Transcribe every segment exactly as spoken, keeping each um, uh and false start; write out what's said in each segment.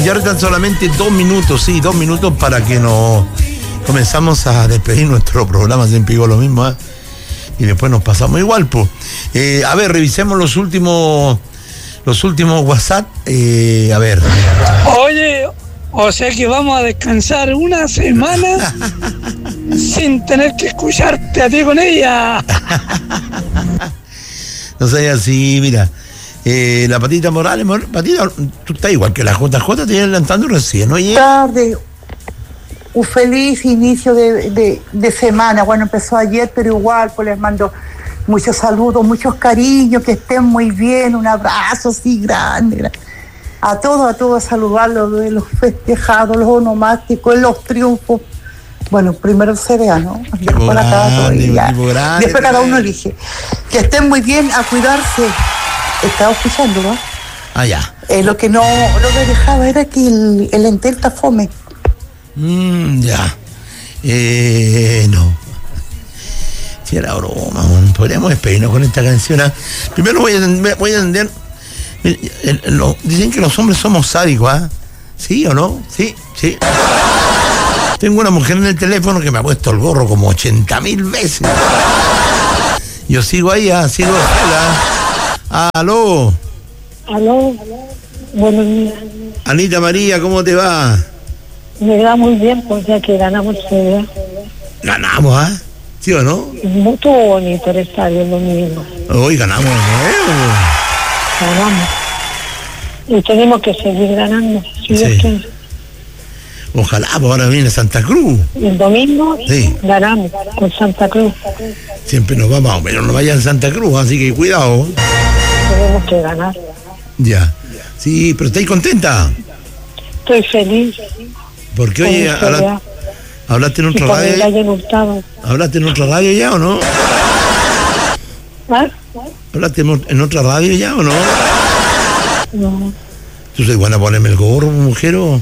ya restan solamente dos minutos, sí, dos minutos para que nos comenzamos a despedir nuestro programa. Siempre digo lo mismo, ¿eh? Y después nos pasamos igual, pues. Eh, a ver, revisemos los últimos, los últimos WhatsApp. Eh, a ver. Oye, o sea que vamos a descansar una semana sin tener que escucharte a ti con ella. No sé, así, mira. Eh, la Patita Morales, Patita, tú estás igual que la J J, te viene lanzando recién, ¿no? Oye. Tarde. Un feliz inicio de, de, de semana. Bueno, empezó ayer, pero igual, pues les mando muchos saludos, muchos cariños, que estén muy bien, un abrazo así grande. A todos, a todos saludarlos, de los festejados, los onomásticos, los triunfos. Bueno, primero el C D A, ¿no? Después acá todo y ya. Grande, después cada uno elige. Que estén muy bien, a cuidarse. Estaba escuchando, ¿no? Ah, ya. Eh, lo que no lo que dejaba era que el, el Entel está fome. Mm, ya. Eh, no. Si era broma, man. Podríamos despedirnos con esta canción. ¿eh? Primero voy a, voy a entender. Dicen que los hombres somos sádicos, ¿ah? ¿eh? ¿Sí o no? Sí, sí. Tengo una mujer en el teléfono que me ha puesto el gorro como ochenta mil veces. Yo sigo ahí, ¿ah? Sigo. Hola. Aló. Aló. Buenos días. Anita María, ¿cómo te va? Me va muy bien, pues ya que ganamos el C D A. Ganamos, ¿ah? ¿eh? ¿Sí o no? Muy bonito el estadio el domingo. Hoy ganamos, ¿no? Ganamos. Y tenemos que seguir ganando, si sí. Dios quiere. Ojalá, pues ahora viene Santa Cruz. El domingo sí. Ganamos con Santa Cruz. Siempre nos vamos, pero no vayan a Santa Cruz, así que cuidado. Tenemos que ganar. Ya. Sí, pero ¿estáis contenta? Estoy feliz. Porque oye, habla, ¿hablaste en otra radio? ¿Hablaste en otra radio ya o no? ¿Ah? ¿Hablaste en otra radio ya o no? No. ¿Tú sois buena a ponerme el gorro, mujer? O...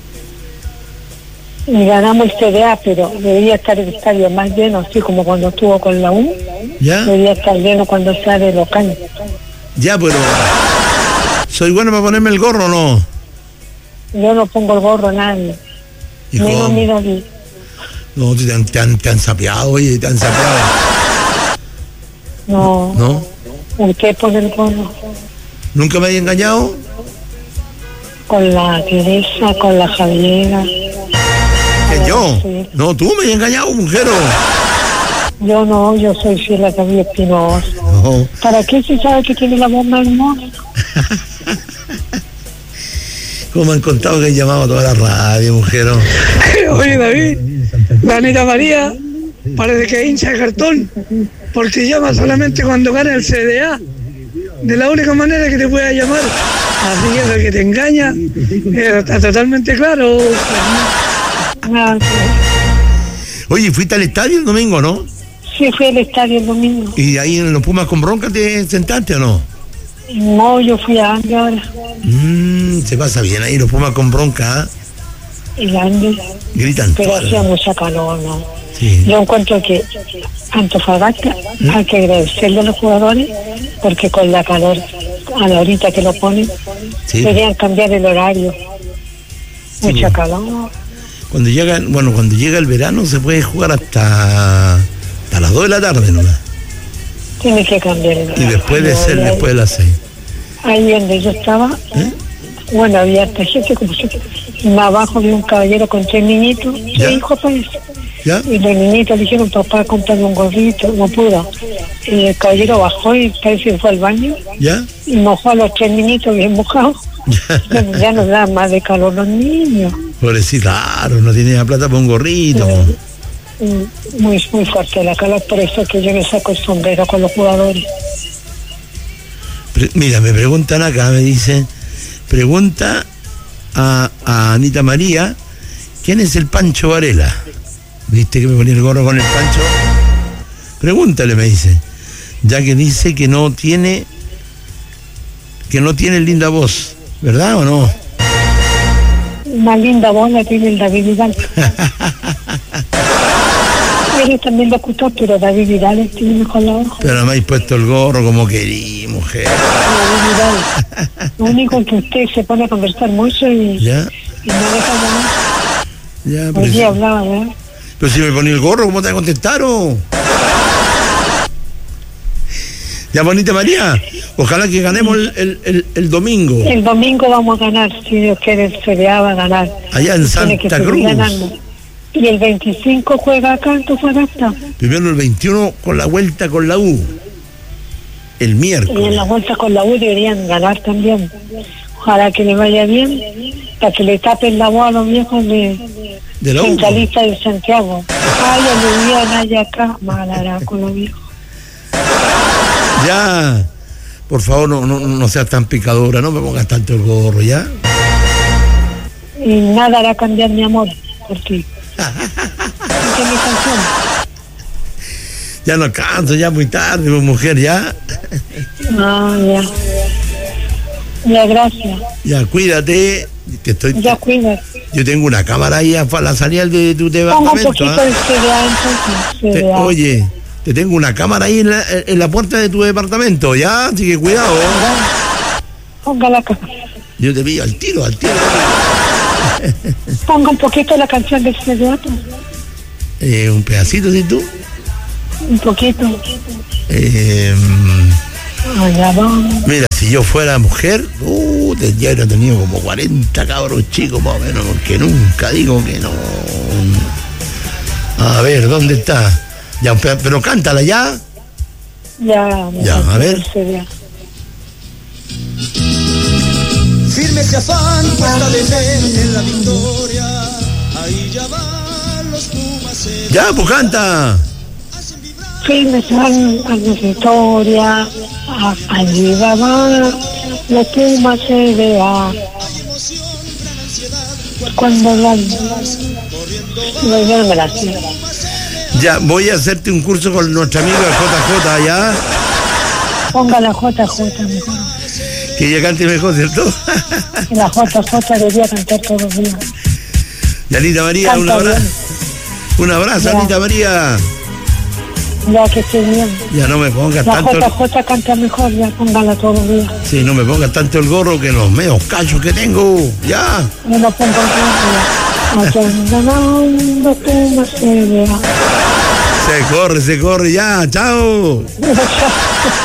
Y ganamos el C D A, pero debería estar el estadio más lleno, así como cuando estuvo con la U. ¿Ya? Debería estar lleno cuando sea de local. Ya, pero... ¿Soy buena para ponerme el gorro o no? Yo no pongo el gorro a nadie. Menos mi David. No, te han, te, han, te han sapeado, oye, te han sapeado. No. ¿No? ¿Usted pone el gorro? ¿Nunca me había engañado? Con la Teresa, con la Javiera. ¿Que yo? Sí. No, tú me has engañado, mujer. Yo no, yo soy fiel a David Espinosa. No. ¿Para qué se sabe que tiene la bomba hermosa? Como me han contado que he llamado a toda la radio, mujer. Oye, David, la Anita María parece que hincha de cartón, porque llama solamente cuando gana el C D A. De la única manera que te pueda llamar. Así que lo que te engaña eh, está totalmente claro. Oye, ¿fuiste al estadio el domingo, no? Sí, fui al estadio el domingo. ¿Y ahí en los Pumas con bronca te sentaste o no? No, yo fui a Andes ahora. Mmm, se pasa bien ahí los Pumas con bronca. ¿eh? Y Andes. Gritan. Pero hacía mucha calor, ¿no? Sí. Yo encuentro que Antofagasta ¿Mm? hay que agradecerle a los jugadores porque con la calor a la horita que lo ponen sí. deberían cambiar el horario. Sí, mucha calor. Cuando llega, bueno, cuando llega el verano se puede jugar hasta, hasta las dos de la tarde nomás. Tiene que cambiar el horario. Y después de ser, después de las seis. Ahí donde yo estaba, ¿Eh? bueno, había hasta gente como si más abajo había un caballero con tres niñitos, tres hijos parece. ¿Ya? Y los niñitos le dijeron, papá, cómprame un gorrito, no pudo. Y el caballero bajó y parece que fue al baño. ¿Ya? Y mojó a los tres niñitos bien mojados. Ya, ya nos da más de calor los niños. Pobrecito, claro, no tiene plata para un gorrito. Sí. Muy, muy fuerte la calor, por eso que yo me saco el sombrero con los jugadores. Pre- mira, me preguntan acá, me dicen, pregunta a, a Anita María, ¿quién es el Pancho Varela? ¿Viste que me ponía el gorro con el Pancho? Pregúntale, me dice, ya que dice que no tiene, que no tiene linda voz, ¿verdad o no? Una linda voz la tiene el David Vidal. locutores también locutor, pero David Vidal tiene mejor la voz. Pero me habéis puesto el gorro como querí, mujer. David Vidal. Lo único que usted se pone a conversar mucho y, ¿Ya? y no deja llamar. Ya, pero... Hoy día hablaba, ¿verdad? Pero si me ponía el gorro, ¿cómo te contestaron? Ya, bonita María, ojalá que ganemos el, el, el, el domingo. El domingo vamos a ganar, si Dios quiere, el C D A va a ganar. Allá en Santa Cruz. Y el veinticinco juega acá en Antofagasta. Primero el veintiuno con la vuelta con la U. El miércoles. Y en la vuelta con la U deberían ganar también. Ojalá que le vaya bien, para que le tapen la voz a los viejos de, de la Centralista de Santiago. Ay, aludían allá acá, malará con los viejos. Ya, por favor, no, no, no seas tan picadora, no me pongas tanto el gorro, ¿ya? Y nada hará cambiar mi amor por ti. ¿Qué es mi canción? Ya no canto, ya muy tarde, mujer, ya. Ah, ya. Ya, gracias. Ya, cuídate. Que estoy... Ya, cuídate. Yo tengo una cámara ahí a la salida de tu departamento. Pongo un poquito el C D A, entonces. C D A. Te, oye, te tengo una cámara ahí en la, en la puerta de tu departamento, ¿ya? Así que cuidado. Ponga la cámara. Yo te pillo al tiro, al tiro. Ponga un poquito la canción del C D A. Eh, un pedacito, ¿sí tú? Un poquito. Eh, Allá vamos. Mira, si yo fuera mujer, uh, ya hubiera tenido como cuarenta cabros chicos más o menos, porque nunca digo que no. A ver, ¿dónde está? Ya, pero cántala ya. Ya, ya, a ver. Firme ese afán, puesta de fe en la victoria. Ahí ya van los Pumas. Ya, pues canta. Firme ese afán a la victoria. Allí van los Pumas se vea. Cuando la. No, yo no me la sé. Ya, voy a hacerte un curso con nuestra amiga J J, ¿ya? Ponga la J J mejor. Que ella cante mejor, ¿cierto? La J J debería cantar todos los días. Y Anita María, Canta un abrazo. Bien. Un abrazo, ya. Anita María. Ya, que esté bien. Ya no me pongas la tanto... La J J canta mejor, ya póngala todos los días. Sí, no me pongas tanto el gorro que los medios cachos que tengo, ya. Me lo pongo el gorro, ganando Pumas se vea. Se corre, se corre, ya, chao.